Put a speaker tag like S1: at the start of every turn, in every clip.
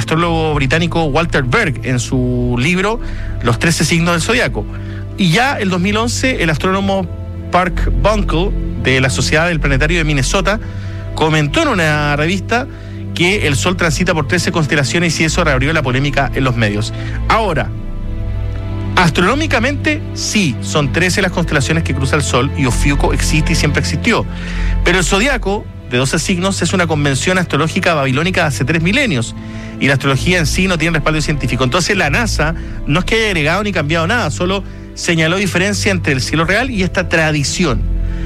S1: astrólogo británico Walter Berg en su libro Los 13 signos del zodiaco. Y ya en 2011 el astrónomo Park Bunkle de la Sociedad del Planetario de Minnesota comentó en una revista que el Sol transita por 13 constelaciones y eso reabrió la polémica en los medios. Ahora, astronómicamente sí, son 13 las constelaciones que cruza el Sol y Ofiuco existe y siempre existió. Pero el zodiaco de 12 signos es una convención astrológica babilónica de hace 3 milenios y la astrología en sí no tiene respaldo científico. Entonces la NASA no es que haya agregado ni cambiado nada, solo señaló diferencia entre el cielo real y esta tradición.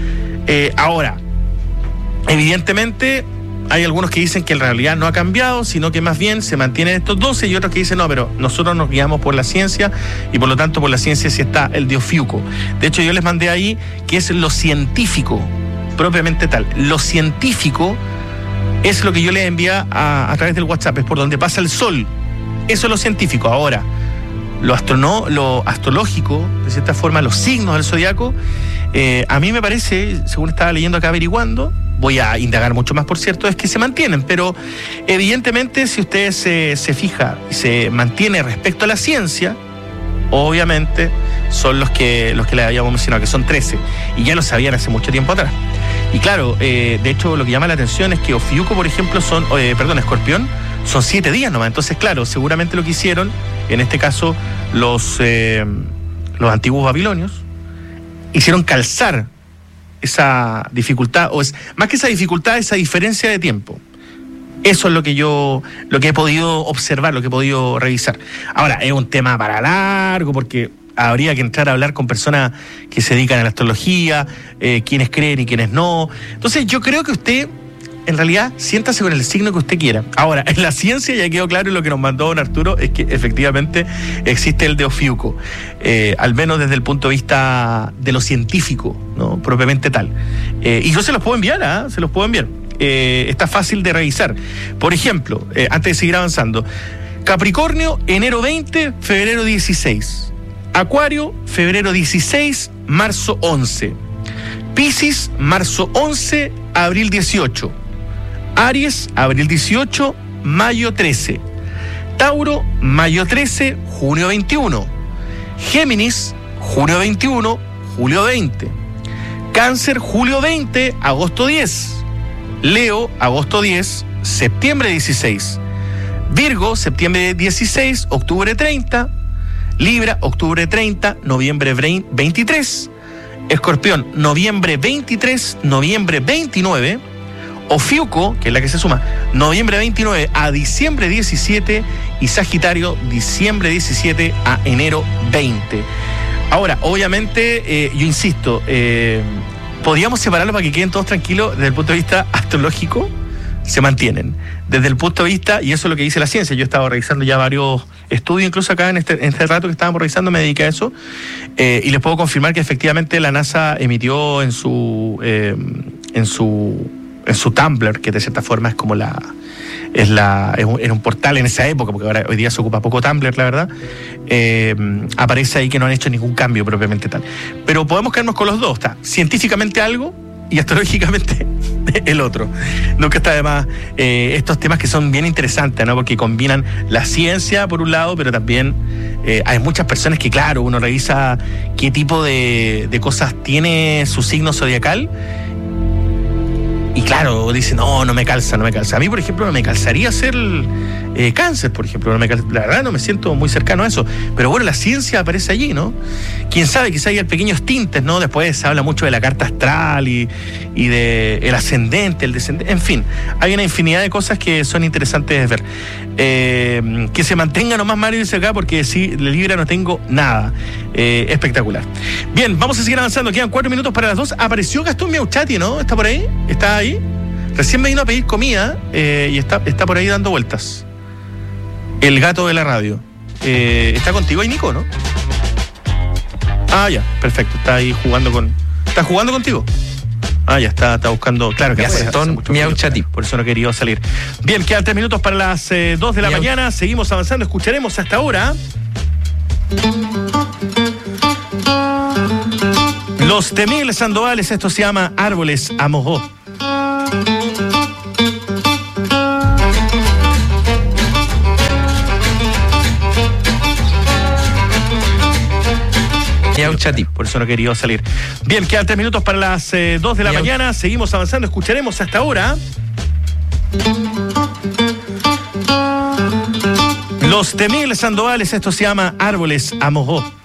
S1: Ahora, evidentemente hay algunos que dicen que en realidad no ha cambiado, sino que más bien se mantienen estos 12 y otros que dicen no, pero nosotros nos guiamos por la ciencia y por lo tanto por la ciencia sí está el de Ofiuco. De hecho yo les mandé ahí que es lo científico, propiamente tal. Lo científico es lo que yo les envié a través del WhatsApp, es por donde pasa el Sol. Eso es lo científico. Ahora, lo astrológico, de cierta forma, los signos del zodiaco, a mí me parece, según estaba leyendo acá averiguando, voy a indagar mucho más, por cierto, es que se mantienen, pero evidentemente si usted se fija y se mantiene respecto a la ciencia, obviamente son los que le habíamos mencionado, que son 13, y ya lo sabían hace mucho tiempo atrás. Y claro, de hecho lo que llama la atención es que Ofiuco, por ejemplo, Escorpión, son 7 días nomás. Entonces, claro, seguramente lo que hicieron, en este caso, los antiguos babilonios, hicieron calzar esa dificultad, más que esa dificultad, esa diferencia de tiempo. Eso es lo que he podido observar, lo que he podido revisar. Ahora, es un tema para largo, porque habría que entrar a hablar con personas que se dedican a la astrología, quienes creen y quienes no. Entonces, yo creo que usted, en realidad, siéntase con el signo que usted quiera. Ahora, en la ciencia ya quedó claro, y lo que nos mandó don Arturo es que efectivamente existe el de Ofiuco, al menos desde el punto de vista de lo científico, ¿no? Propiamente tal. Y yo se los puedo enviar, se los puedo enviar. Está fácil de revisar. Por ejemplo, antes de seguir avanzando, Capricornio, enero 20, febrero 16. Acuario, febrero 16, marzo 11. Piscis, marzo 11, abril 18. Aries, abril 18, mayo 13. Tauro, mayo 13, junio 21. Géminis, junio 21, julio 20. Cáncer, julio 20, agosto 10. Leo, agosto 10, septiembre 16. Virgo, septiembre 16, octubre 30. Libra, octubre 30, noviembre 23. Escorpión, noviembre 23, noviembre 29. Ofiuco, que es la que se suma, noviembre 29 a diciembre 17. Y Sagitario, diciembre 17 a enero 20. Ahora, obviamente, yo insisto, podríamos separarlo para que queden todos tranquilos. Desde el punto de vista astrológico, se mantienen. Desde el punto de vista, y eso es lo que dice la ciencia, yo he estado revisando ya varios estudios, incluso acá en este rato que estábamos revisando, me dediqué a eso, y les puedo confirmar que efectivamente la NASA emitió en su Tumblr, que de cierta forma es como era un portal en esa época, porque ahora hoy día se ocupa poco Tumblr, la verdad, aparece ahí que no han hecho ningún cambio propiamente tal. Pero podemos quedarnos con los dos, está científicamente algo y astrológicamente el otro. Nunca está de más estos temas que son bien interesantes, ¿no? Porque combinan la ciencia por un lado, pero también hay muchas personas que, claro, uno revisa qué tipo de cosas tiene su signo zodiacal. Y claro, dice, no me calza. A mí, por ejemplo, no me calzaría ser cáncer, por ejemplo. La verdad no me siento muy cercano a eso. Pero bueno, la ciencia aparece allí, ¿no? Quién sabe, quizá haya pequeños tintes, ¿no? Después se habla mucho de la carta astral y de el ascendente, el descendente. En fin, hay una infinidad de cosas que son interesantes de ver. Que se mantenga nomás Mario dice acá, porque sí, de Libra no tengo nada. Espectacular. Bien, vamos a seguir avanzando. Quedan 4 minutos para las 2. Apareció Gastón Miauchati, ¿no? ¿Está por ahí? ¿Está ahí? Recién me vino a pedir comida y está por ahí dando vueltas. El gato de la radio. Está contigo ahí, Nico, ¿no? Ah, ya, perfecto. Está ahí jugando ¿Está jugando contigo? Ah, ya está buscando. Claro que
S2: Gastón Miauchati.
S1: Por eso no quería salir. Bien, quedan 3 minutos para las 2 de la mañana. Seguimos avanzando. Escucharemos hasta ahora Los Temibles Sandovales. Esto se llama Árboles a Mojó. querido salir. Por eso no he querido salir. Bien, quedan 3 minutos para las 2 de la mañana. Seguimos avanzando. Escucharemos hasta ahora Los Temibles Sandovales. Esto se llama Árboles Amogó.